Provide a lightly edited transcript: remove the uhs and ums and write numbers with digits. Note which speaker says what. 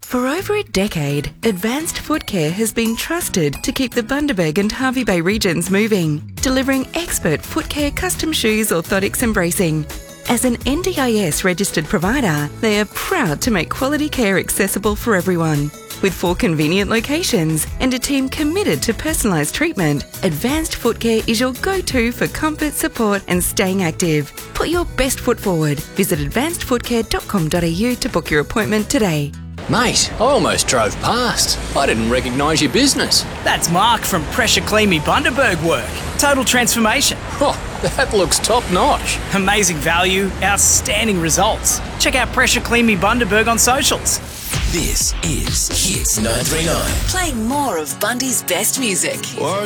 Speaker 1: For over a decade, Advanced Foot Care has been trusted to keep the Bundaberg and Hervey Bay regions moving, delivering expert foot care custom shoes, orthotics and bracing. As an NDIS registered provider, they are proud to make quality care accessible for everyone. With 4 convenient locations and a team committed to personalised treatment, Advanced Foot Care is your go-to for comfort, support and staying active. Put your best foot forward. Visit advancedfootcare.com.au to book your appointment today.
Speaker 2: Mate, I almost drove past. I didn't recognise your business.
Speaker 3: That's Mark from Pressure Clean Me Bundaberg Work. Total transformation.
Speaker 2: Oh, that looks top notch.
Speaker 3: Amazing value, outstanding results. Check out Pressure Clean Me Bundaberg on socials.
Speaker 4: This is Hits 939.
Speaker 5: Playing more of Bundy's best music.
Speaker 4: What